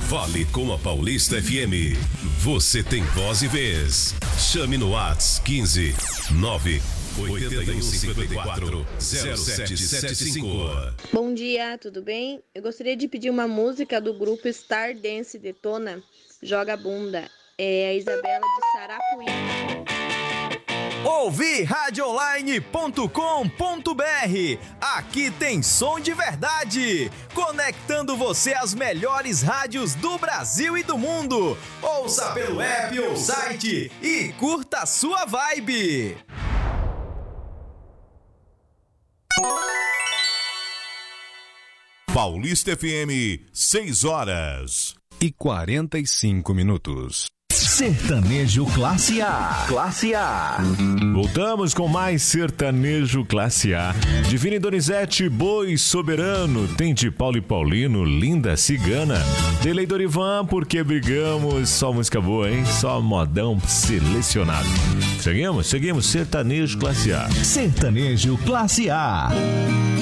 Fale com a Paulista FM. Você tem voz e vez. Chame no WhatsApp 15 9 81 54 0775. Bom dia, tudo bem? Eu gostaria de pedir uma música do grupo Star Dance Detona, Joga Bunda. É a Isabela de Sarapuí. Ouvi radioonline.com.br. Aqui tem som de verdade, conectando você às melhores rádios do Brasil e do mundo. Ouça pelo app ou site e curta a sua vibe. Paulista FM, 6h45. Sertanejo Classe A. Classe A. Voltamos com mais Sertanejo Classe A. Divina e Donizete, Boi Soberano. Tem de Paulo e Paulino, Linda Cigana. Delei Dorivan, Porque Brigamos. Só música boa, hein? Só modão selecionado. Seguimos? Sertanejo Classe A. Sertanejo Classe A.